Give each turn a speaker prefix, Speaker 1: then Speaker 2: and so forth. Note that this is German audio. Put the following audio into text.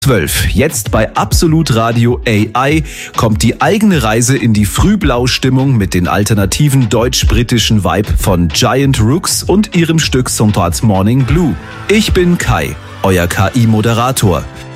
Speaker 1: 12. Jetzt bei Absolut Radio AI kommt die eigene Reise in die Frühblau-Stimmung mit den alternativen deutsch-britischen Vibe von Giant Rooks und ihrem Stück Sometimes Morning Blue. Ich bin Kai, euer KI-Moderator.